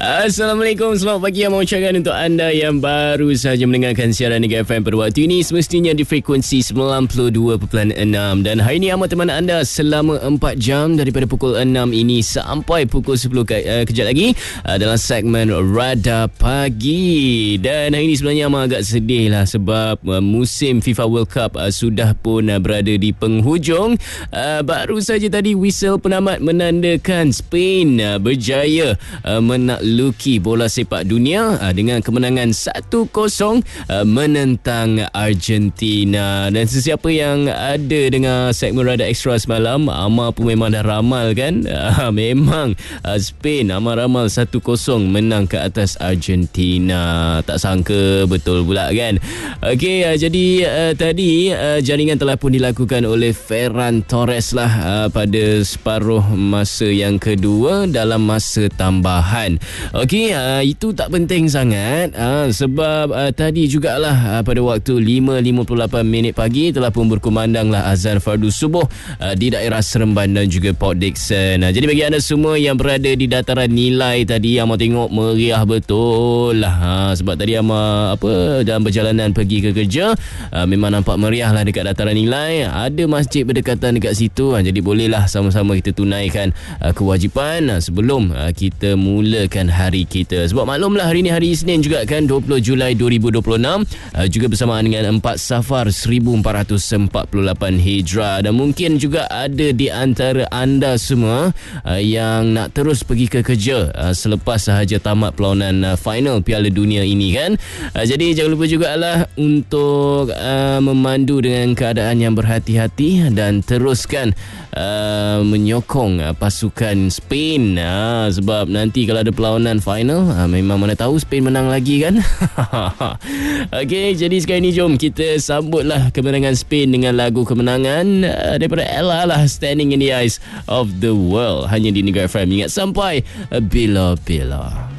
Assalamualaikum, selamat pagi yang mengucapkan untuk anda yang baru saja mendengarkan siaran Negeri FM pada waktu ini, semestinya di frekuensi 92.6. Dan hari ini amat teman anda selama 4 jam daripada pukul 6 ini sampai pukul 10 kejap lagi dalam segmen Radar Pagi. Dan hari ini sebenarnya amat agak sedih lah sebab musim FIFA World Cup sudah pun berada di penghujung. Baru saja tadi whistle penamat menandakan Spain berjaya menakluki bola sepak dunia dengan kemenangan 1-0 menentang Argentina. Dan sesiapa yang ada dengar segmen Radar Extra semalam, Amar pun memang dah ramal kan. Memang Spain Amar ramal 1-0 menang ke atas Argentina. Tak sangka betul pula kan. Okey, jadi tadi jaringan telah pun dilakukan oleh Ferran Torres lah pada separuh masa yang kedua dalam masa tambahan. Okey, itu tak penting sangat sebab tadi jugalah pada waktu 5.58 minit pagi telah pun berkumandanglah azan fardu subuh di daerah Seremban dan juga Port Dickson. Jadi bagi anda semua yang berada di dataran nilai tadi, Amar tengok meriah betul lah. Sebab tadi Amar dalam perjalanan pergi ke kerja, memang nampak meriah lah dekat dataran nilai. Ada masjid berdekatan dekat situ, jadi bolehlah sama-sama kita tunaikan kewajipan sebelum kita mulakan hari kita. Sebab maklumlah hari ni hari Isnin juga kan, 20 Julai 2026, juga bersamaan dengan 4 Safar 1448 Hijrah. Dan mungkin juga ada di antara anda semua yang nak terus pergi ke kerja selepas sahaja tamat perlawanan final Piala Dunia ini kan. Jadi jangan lupa jugalah untuk memandu dengan keadaan yang berhati-hati dan teruskan menyokong pasukan Spain sebab nanti kalau ada perlawanan final, memang mana tahu Spain menang lagi kan. Okey, jadi sekarang ni jom kita sambutlah kemenangan Spain dengan lagu kemenangan daripada Ella lah, Standing in the Eyes of the World, hanya di Negeri FM. Ingat sampai bila-bila.